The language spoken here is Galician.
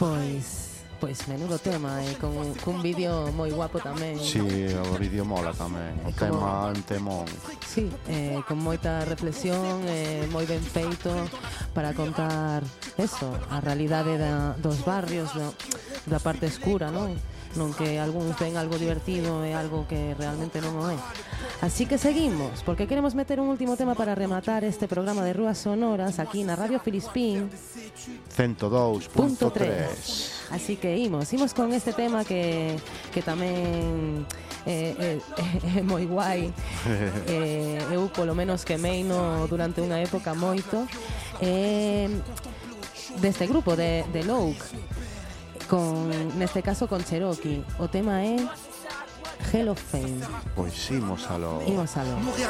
Pois menudo tema, con un vídeo moi guapo tamén. Si, o vídeo mola tamén, o tema en temón. Sí, con moita reflexión, moi ben feito para contar eso, a realidade dos barrios, da parte escura, non? Non que algúns ven algo divertido e algo que realmente non o é. Así que seguimos, porque queremos meter un último tema para rematar este programa de Rúas Sonoras aquí na Radio Filispín 102.3. Así que imos con este tema que tamén é moi guai. Eu polo menos quemeino durante unha época moito. Deste grupo de Loke, neste caso con Cherokee. O tema é Hell of Fame. Pois imos aló. Imos aló. Mourir